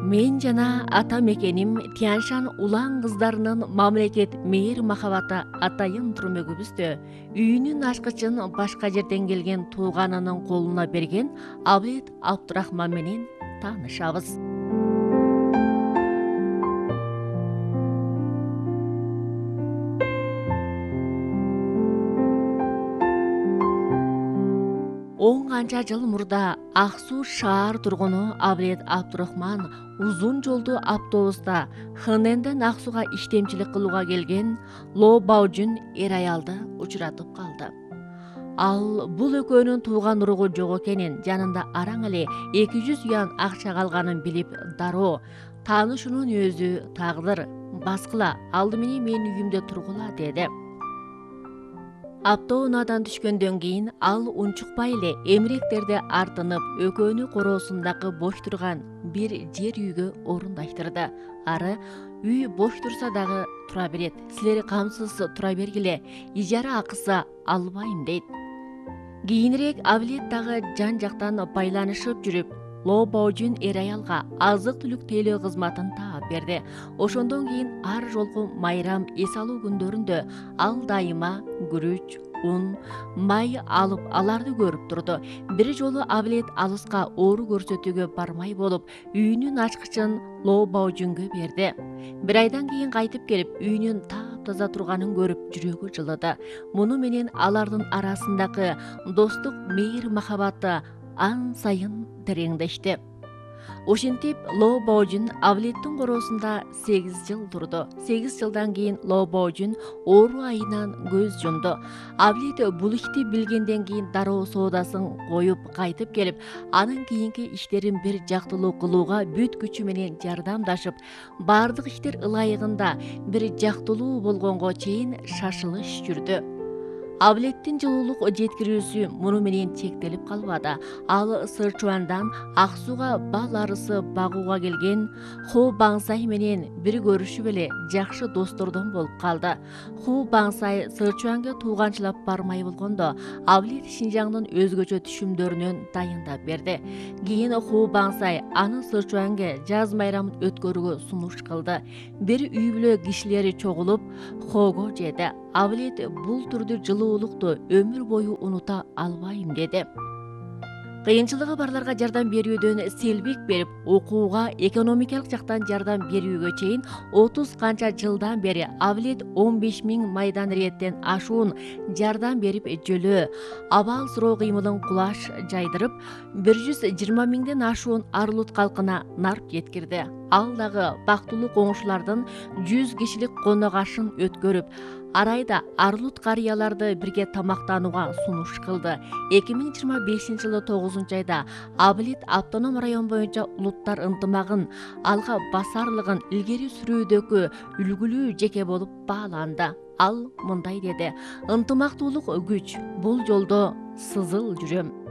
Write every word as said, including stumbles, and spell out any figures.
Мен жана ата мекеним Тяньшан улан кыздарынын мамлекет мээр махабаты атайын турмөгүбүздө үйүнүн ачкычын башка жерден келген тууганынын колуна берген Абылет Абдурахман менен таанышабыз. он канча жыл мурда Ак Суу шаар тургуну Абылет Абдурахман узун жолду автобуста Хэнэнден Ак Сууга иштемчилик кылууга келген Ло Баожун эр аялды учуратып калды. Ал бул экөөнүн тууган уругу жок экенин, жанында араң эле эки жүз юан акча калганын билип, дароо таанышуунун өзү тагдыр, баскыла, алды менен менин үйүмдө тургула деди. Автоунаадан түшкөндөн кийин ал унчукпай эле эмиректерди артынып, экөөнү короосундагы бош турган бир жер үйгө орундаштырды. Ары үй бош турса дагы тура берет, силер камсыз тура бергиле, ижара акысы албайм дейт. Кийинирээк Абылет дагы жан жактан байланышып жүрүп, Ло Баожун эр аялга азык түлүк тейлөө кызматын таап берди. Ошондон кийин ар жолку майрам эс алуу күндөрүндө ал дайыма күрүч, ун, май алып аларды көрүп турду. Бир жолу Абылет алыска оору көрсөтүүгө бармай болуп, үйүнүн ачкычын Ло Баожунга берди. Бир айдан кийин кайтып келип, үйүнүн таптаза турганын көрүп жүрөгү жылыды. Муну менен алардын арасындагы достук мээр махабаты ан сайын тереңдешти. Ошентип Ло Баожун Абылеттин короосунда сегиз жыл турду. сегиз жылдан кийин Ло Баожун оору айынан көз жумду. Абылет бул ишти билгенден кийин дароо соодасын коюп кайтып келип, анын кийинки иштерин бир жактылуу кылууга бүт күчү менен жардамдашып, баардык иштер ылайыгында бир жактылуу болгонго чейин шашылыш жүрдү. Абылеттин жылуулук жеткирүүсү муну менен чектелип калбады. Ал Сычуандан Ак Сууга бал арысы багууга келген Ху Баңсай менен бир көрүшүп эле жакшы достордон болуп калды. Ху Баңсай Сычуанга тууганчылап бармай болгондо, Абылет Шинжаңдын өзгөчө түшүмдөрүнөн дайындап берди. Кийин Ху Баңсай аны Сычуанга жаз майрамын өткөрүүгө сунуш кылды. Бир үй бүлө кишилери чогулуп хого жеди. Абылет бул түрдүү жылуулукту өмүр бою унута албайм деди. Кыйынчылыгы барларга жардам берүүдөн селбик берип, окууга, экономикалык жактан жардам берүүгө чейин отуз канча жылдан бери Абылет он беш миң майдан реттен ашуун жардам берип жөлөө, абал суроо кыймылын кулаш жайдырып, бир жүз жыйырма миңден ашуун Арлут калкына нарп жеткирди. Ал дагы бактылуу коңшулардын жүз кишилик конок ашын өткөрүп, арайда Арлут карыяларды бирге тамактанууга сунуш кылды. эки миң жыйырма бешинчи жылы тогузунчу айда Абылет автоном район боюнча улуттар ынтымагын, алга басарлыгын илгери сүрүүдөгү үлгүлүү жеке болуп бааланды. Ал мындай деди: ынтымактуулук күч, бул жолдо сызыл жүрөм.